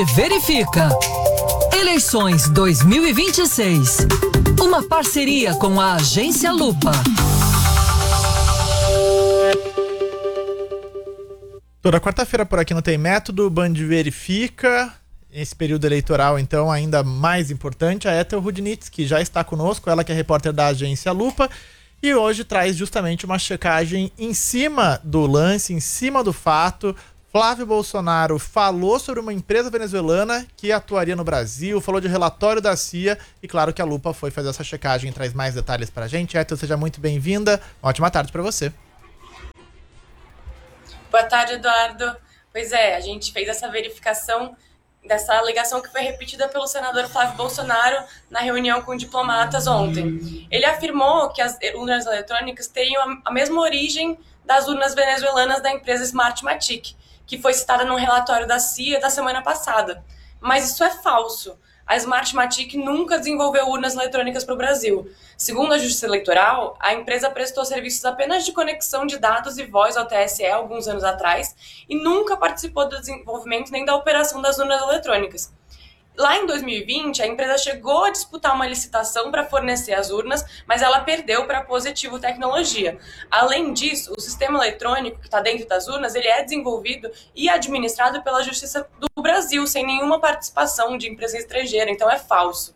Verifica. Eleições 2026. Uma parceria com a Agência Lupa. Toda quarta-feira por aqui não tem método, Band Verifica. Esse período eleitoral, então, ainda mais importante, a Ethel Rudnitz, que já está conosco, ela que é repórter da Agência Lupa, e hoje traz justamente uma checagem em cima do lance, em cima do fato. Flávio Bolsonaro falou sobre uma empresa venezuelana que atuaria no Brasil, falou de relatório da CIA, e claro que a Lupa foi fazer essa checagem e traz mais detalhes pra gente. Ethel, seja muito bem-vinda. Uma ótima tarde pra você. Boa tarde, Eduardo. Pois é, a gente fez essa verificação dessa alegação que foi repetida pelo senador Flávio Bolsonaro na reunião com diplomatas ontem. Ele afirmou que as urnas eletrônicas teriam a mesma origem das urnas venezuelanas da empresa Smartmatic, que foi citada num relatório da CIA da semana passada. Mas isso é falso. A Smartmatic nunca desenvolveu urnas eletrônicas para o Brasil. Segundo a Justiça Eleitoral, a empresa prestou serviços apenas de conexão de dados e voz ao TSE alguns anos atrás e nunca participou do desenvolvimento nem da operação das urnas eletrônicas. Lá em 2020, a empresa chegou a disputar uma licitação para fornecer as urnas, mas ela perdeu para a Positivo Tecnologia. Além disso, o sistema eletrônico que está dentro das urnas, ele é desenvolvido e administrado pela Justiça do Brasil, sem nenhuma participação de empresa estrangeira, então é falso.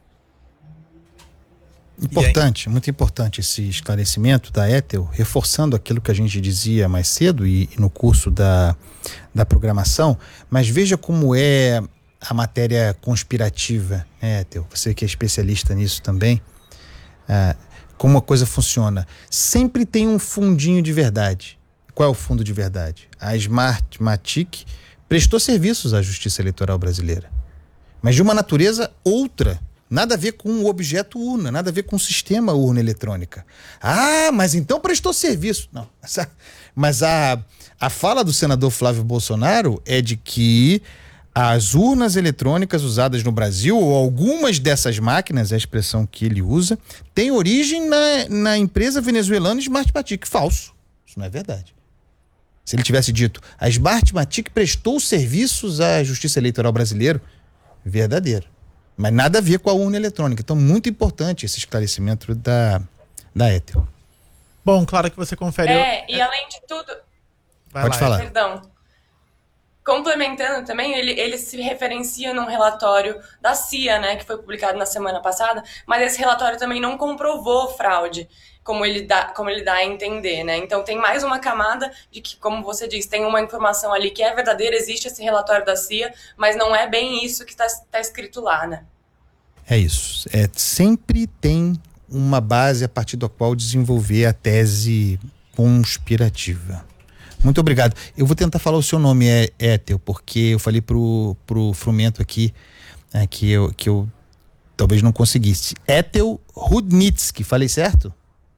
Importante, muito importante esse esclarecimento da Ethel, reforçando aquilo que a gente dizia mais cedo e no curso da programação, mas veja como é a matéria conspirativa, né, Ethel? Você que é especialista nisso também, como a coisa funciona. Sempre tem um fundinho de verdade. Qual é o fundo de verdade? A Smartmatic prestou serviços à Justiça Eleitoral brasileira, mas de uma natureza outra. Nada a ver com o objeto urna, nada a ver com o sistema urna eletrônica. Ah, mas então prestou serviço. Não, mas a fala do senador Flávio Bolsonaro é de que as urnas eletrônicas usadas no Brasil, ou algumas dessas máquinas, é a expressão que ele usa, tem origem na empresa venezuelana Smartmatic. Falso. Isso não é verdade. Se ele tivesse dito, a Smartmatic prestou serviços à Justiça Eleitoral brasileira, verdadeiro. Mas nada a ver com a urna eletrônica. Então, muito importante esse esclarecimento da Ethel. Bom, claro que você confere... E além de tudo... Pode falar. Perdão. Complementando também, ele se referencia num relatório da CIA, né, que foi publicado na semana passada, mas esse relatório também não comprovou fraude, como ele dá a entender, né? Então tem mais uma camada de que, como você diz, tem uma informação ali que é verdadeira, existe esse relatório da CIA, mas não é bem isso que está escrito lá, né? É isso. Sempre tem uma base a partir da qual desenvolver a tese conspirativa. Muito obrigado. Eu vou tentar falar o seu nome, Ethel, porque eu falei pro Frumento aqui que eu talvez não conseguisse. Ethel Rudnitz, falei certo?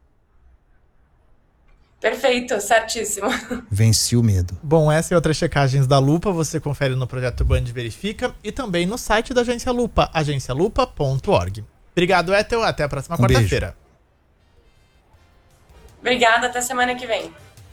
Perfeito, certíssimo. Venci o medo. Bom, essa e outras checagens da Lupa você confere no projeto Band Verifica e também no site da Agência Lupa, agencialupa.org. Obrigado, Ethel. Até a próxima quarta-feira. Obrigada, até semana que vem.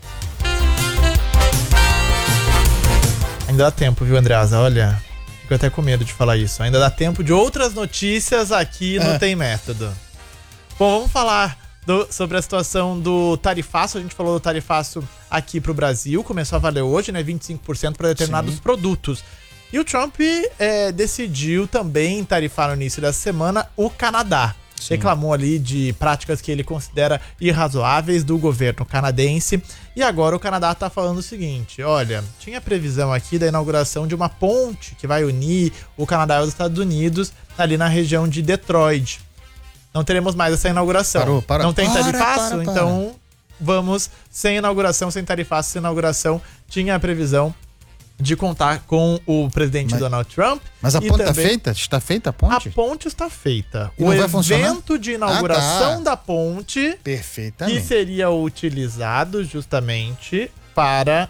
Ainda dá tempo, viu, Andreasa? Olha, fico até com medo de falar isso. Ainda dá tempo de outras notícias aqui no Tem Método. Bom, vamos falar sobre a situação do tarifaço. A gente falou do tarifaço aqui pro Brasil. Começou a valer hoje, né? 25% para determinados produtos. E o Trump decidiu também tarifar no início dessa semana o Canadá. Reclamou ali de práticas que ele considera irrazoáveis do governo canadense. E agora o Canadá está falando o seguinte: olha, tinha previsão aqui da inauguração de uma ponte que vai unir o Canadá e os Estados Unidos ali na região de Detroit. Não teremos mais essa inauguração. Não tem tarifaço? Então vamos sem inauguração, sem tarifaço, sem inauguração. Tinha a previsão de contar com o presidente Donald Trump. Mas a ponte está feita? Está feita a ponte? A ponte está feita. E o evento de inauguração da ponte, perfeitamente, que seria utilizado justamente para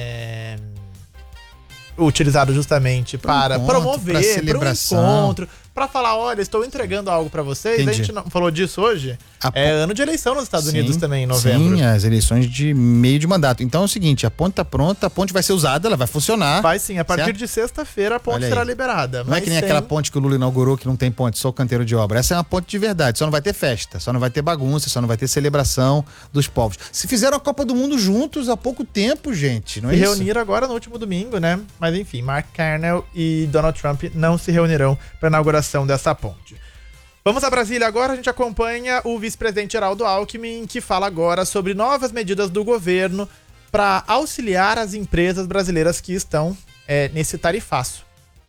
promover, para o encontro, pra falar, olha, estou entregando algo pra vocês. Entendi. A gente não falou disso hoje. É ano de eleição nos Estados Unidos também, em novembro. Sim, as eleições de meio de mandato. Então é o seguinte, a ponte tá pronta, a ponte vai ser usada, ela vai funcionar. Vai sim, a partir de sexta-feira a ponte será liberada. Não é que nem aquela ponte que o Lula inaugurou que não tem ponte, só o canteiro de obra. Essa é uma ponte de verdade, só não vai ter festa, só não vai ter bagunça, só não vai ter celebração dos povos. Se fizeram a Copa do Mundo juntos há pouco tempo, gente, não é isso? Se reuniram agora no último domingo, né? Mas enfim, Mark Carney e Donald Trump não se reunirão para a inauguração dessa ponte. Vamos a Brasília agora, a gente acompanha o vice-presidente Geraldo Alckmin, que fala agora sobre novas medidas do governo para auxiliar as empresas brasileiras que estão nesse tarifaço.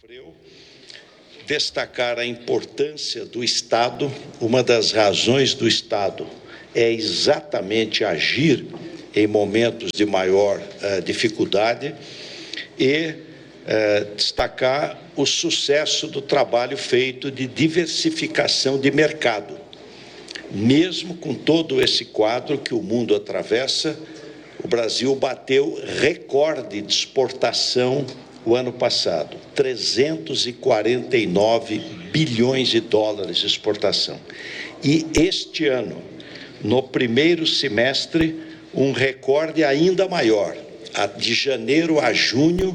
Destacar a importância do Estado. Uma das razões do Estado é exatamente agir em momentos de maior dificuldade e destacar o sucesso do trabalho feito de diversificação de mercado. Mesmo com todo esse quadro que o mundo atravessa, o Brasil bateu recorde de exportação o ano passado, 349 bilhões de dólares de exportação. E este ano, no primeiro semestre, um recorde ainda maior, de janeiro a junho,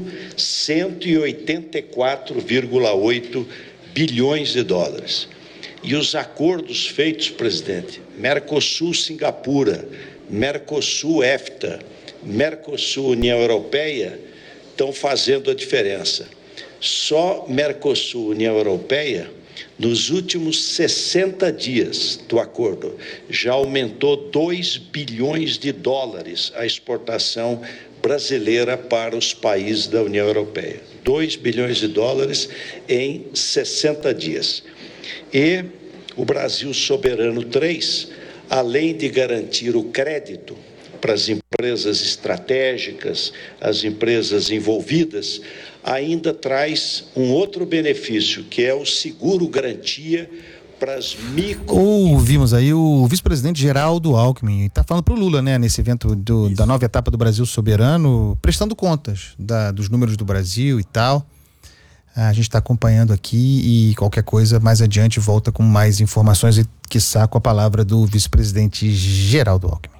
184,8 bilhões de dólares. E os acordos feitos, presidente, Mercosul-Singapura, Mercosul-EFTA, Mercosul-União Europeia, estão fazendo a diferença. Só Mercosul-União Europeia, nos últimos 60 dias do acordo, já aumentou 2 bilhões de dólares a exportação brasileira para os países da União Europeia. 2 bilhões de dólares em 60 dias. E o Brasil Soberano 3, além de garantir o crédito para as empresas estratégicas, as empresas envolvidas, ainda traz um outro benefício, que é o seguro garantia para as micro... Ouvimos aí o vice-presidente Geraldo Alckmin, está falando para o Lula, né, nesse evento da nova etapa do Brasil Soberano, prestando contas dos números do Brasil e tal. A gente está acompanhando aqui e qualquer coisa mais adiante volta com mais informações e quiçá com a palavra do vice-presidente Geraldo Alckmin.